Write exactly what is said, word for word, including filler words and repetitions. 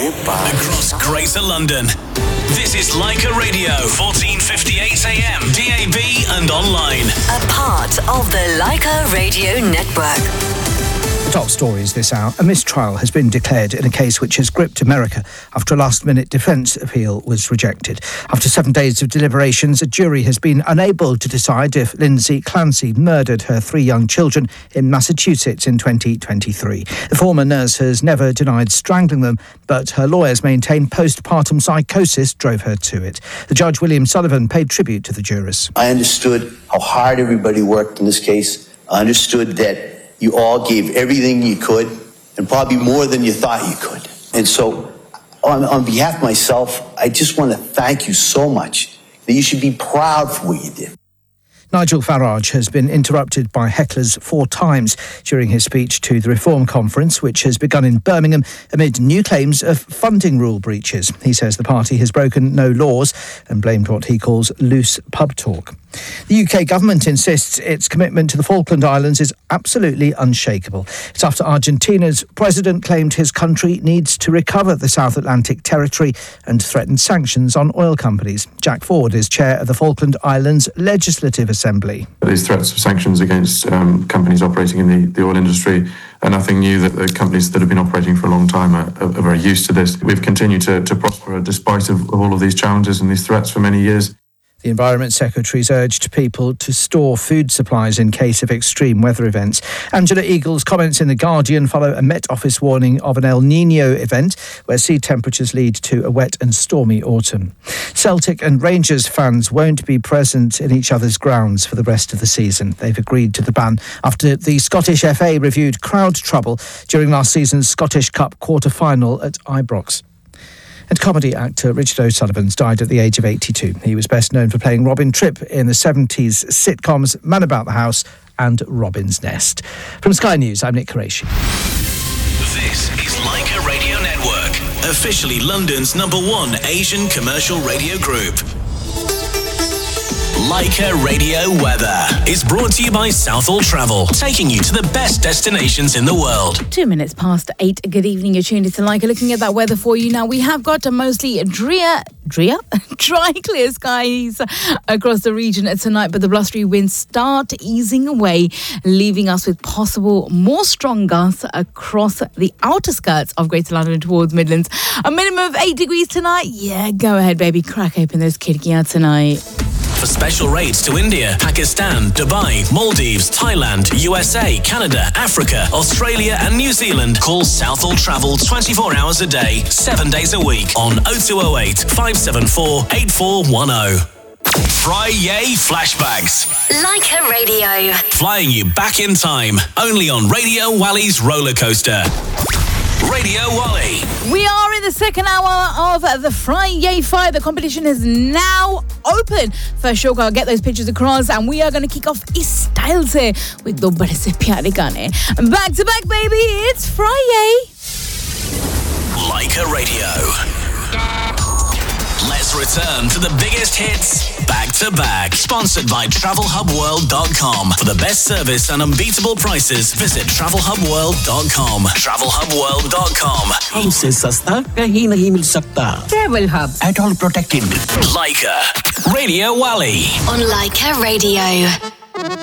Super. Across Greater London. This is Leica Radio, fourteen fifty-eight A M, D A B and online. A part of the Leica Radio Network. Top stories this hour. A mistrial has been declared in a case which has gripped America after a last-minute defence appeal was rejected. After seven days of deliberations, a jury has been unable to decide if Lindsay Clancy murdered her three young children in Massachusetts in twenty twenty-three. The former nurse has never denied strangling them, but her lawyers maintain postpartum psychosis drove her to it. The judge, William Sullivan, paid tribute to the jurors. I understood how hard everybody worked in this case. I understood that you all gave everything you could, and probably more than you thought you could. And so, on, on behalf of myself, I just want to thank you so much that you should be proud for what you did. Nigel Farage has been interrupted by hecklers four times during his speech to the Reform Conference, which has begun in Birmingham amid new claims of funding rule breaches. He says the party has broken no laws and blamed what he calls loose pub talk. The U K government insists its commitment to the Falkland Islands is absolutely unshakable. It's after Argentina's president claimed his country needs to recover the South Atlantic territory and threatened sanctions on oil companies. Jack Ford is chair of the Falkland Islands Legislative Assembly. These threats of sanctions against um, companies operating in the, the oil industry are nothing new. That the companies that have been operating for a long time are, are, are very used to this. We've continued to, to prosper despite of, of all of these challenges and these threats for many years. The Environment Secretary's urged people to store food supplies in case of extreme weather events. Angela Eagle's comments in The Guardian follow a Met Office warning of an El Niño event where sea temperatures lead to a wet and stormy autumn. Celtic and Rangers fans won't be present in each other's grounds for the rest of the season. They've agreed to the ban after the Scottish F A reviewed crowd trouble during last season's Scottish Cup quarter-final at Ibrox. And comedy actor Richard O'Sullivan's died at the age of eighty-two. He was best known for playing Robin Tripp in the seventies sitcoms Man About the House and Robin's Nest. From Sky News, I'm Nick Qureshi. This is Leica Radio Network, officially London's number one Asian commercial radio group. Leica Radio Weather is brought to you by Southall Travel, taking you to the best destinations in the world. Two minutes past eight. Good evening. You're tuned into Leica. Looking at that weather for you now. We have got a mostly dry, dry, dry, clear skies across the region tonight, but the blustery winds start easing away, leaving us with possible more strong gusts across the outer skirts of Greater London towards Midlands. A minimum of eight degrees tonight. Yeah, go ahead, baby. Crack open those kidkiya tonight. For special rates to India, Pakistan, Dubai, Maldives, Thailand, U S A, Canada, Africa, Australia and New Zealand, call Southall Travel twenty-four hours a day, seven days a week on oh two oh eight, five seven four, eight four one oh. Friday Flashbacks. Leica Radio. Flying you back in time, only on Radio Wally's roller coaster. Radio Wally. We are in the second hour of the Friday Five. The competition is now open. First show, I'll get those pictures across, and we are going to kick off is styles here with Do Bade Se Pyare Gaane. Back to back, baby. It's Friday. Leica Radio. Let's return to the biggest hits back to back. Sponsored by travel hub world dot com. For the best service and unbeatable prices, visit travel hub world dot com. travel hub world dot com. हमसे सस्ता कहीं नहीं मिल सकता. Travel Hub. At all protected. Leica Radio Wally. On Leica Radio.